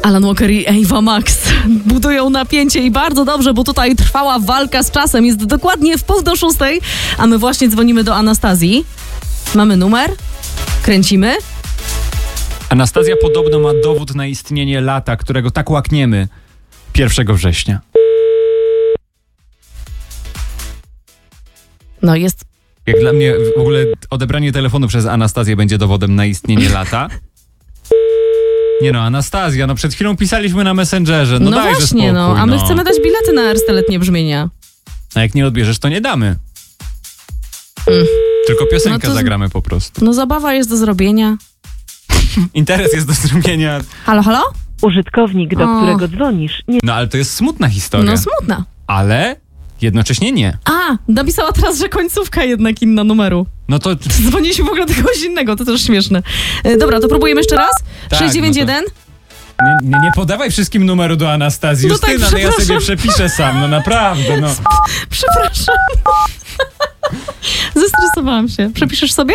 Alan Walker i Ava Max budują napięcie i bardzo dobrze, bo tutaj trwała walka z czasem. Jest dokładnie 5:45, a my właśnie dzwonimy do Anastazji. Mamy numer, kręcimy. Anastazja podobno ma dowód na istnienie lata, którego tak łakniemy 1 września. No jest... Jak dla mnie w ogóle odebranie telefonu przez Anastazję będzie dowodem na istnienie lata. Nie no, Anastazja, no przed chwilą pisaliśmy na Messengerze, no dajże właśnie, spokój, no. A my chcemy dać bilety na Ersteletnie Brzmienia. A jak nie odbierzesz, to nie damy. Tylko piosenkę zagramy po prostu. No zabawa jest do zrobienia. Interes jest do zrobienia. Halo, halo? Użytkownik, do którego dzwonisz, nie... No ale to jest smutna historia. No smutna. Ale jednocześnie nie. A, napisała teraz, że końcówka jednak inna numeru. No to... Dzwoniliśmy w ogóle do kogoś innego, to też śmieszne. Dobra, to próbujemy jeszcze raz? Tak, 691? Nie podawaj wszystkim numeru do Anastazji. No tak, Justyna, no ja sobie przepiszę sam, no naprawdę, no. Przepraszam. Zestresowałam się. Przepiszesz sobie?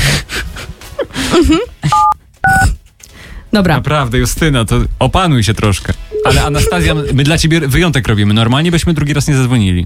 Dobra. Naprawdę, Justyna, to opanuj się troszkę. Ale Anastazja, my dla ciebie wyjątek robimy. Normalnie byśmy drugi raz nie zadzwonili.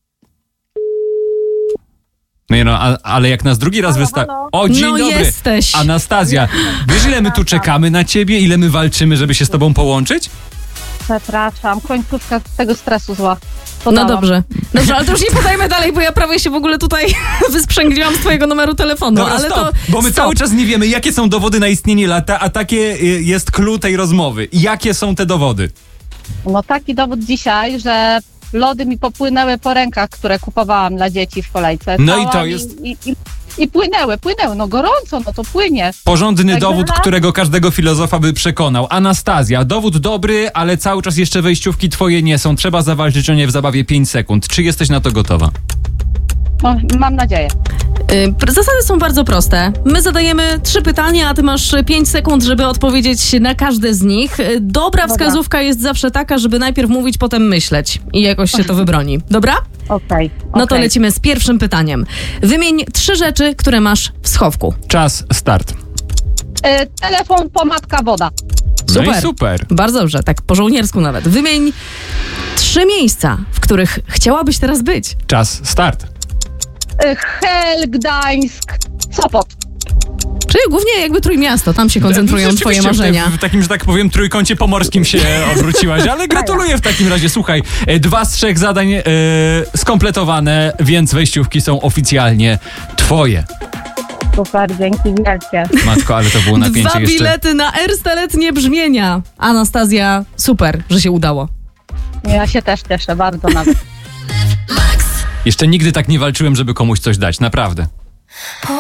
No nie no, ale jak nas drugi raz wystawi... O, dzień dobry! Jesteś. Anastazja, wiesz ile my tu czekamy na ciebie? Ile my walczymy, żeby się z tobą połączyć? Przepraszam, końcówka tego stresu zła. No dobrze, ale to już nie podajmy dalej, bo ja prawie się w ogóle tutaj wysprzęgliłam z twojego numeru telefonu. Dobra, ale stop, bo my cały czas nie wiemy, jakie są dowody na istnienie lata, a takie jest clue tej rozmowy. Jakie są te dowody? No taki dowód dzisiaj, że lody mi popłynęły po rękach, które kupowałam dla dzieci w kolejce. No i to jest... I płynęły, no gorąco, no to płynie. Porządny Tak dowód, dobra? którego każdego filozofa by przekonał. Anastazja, dowód dobry, ale cały czas jeszcze wejściówki twoje nie są. Trzeba zawalczyć o nie w zabawie 5 sekund. Czy jesteś na to gotowa? No, mam nadzieję. Zasady są bardzo proste. My zadajemy 3 pytania, a ty masz 5 sekund, żeby odpowiedzieć na każde z nich. Dobra wskazówka jest zawsze taka, żeby najpierw mówić, potem myśleć. I jakoś się to wybroni. Dobra? Okej. No to lecimy z pierwszym pytaniem. Wymień 3 rzeczy, które masz w schowku. Czas, start. Telefon, pomadka, woda. No i super. Bardzo dobrze, tak po żołniersku nawet. Wymień 3 miejsca, w których chciałabyś teraz być. Czas, start. Hel, Gdańsk, Sopot. Czyli głównie jakby Trójmiasto, tam się koncentrują twoje marzenia. W takim, że tak powiem, trójkącie pomorskim się obróciłaś, ale gratuluję w takim razie. Słuchaj, 2 z 3 zadań skompletowane, więc wejściówki są oficjalnie twoje. Super, dzięki wielkie. Matko, ale to było napięcie 2 jeszcze. bilety na Ersteletnie Brzmienia. Anastazja, super, że się udało. Ja się też cieszę, bardzo nawet. Jeszcze nigdy tak nie walczyłem, żeby komuś coś dać, naprawdę.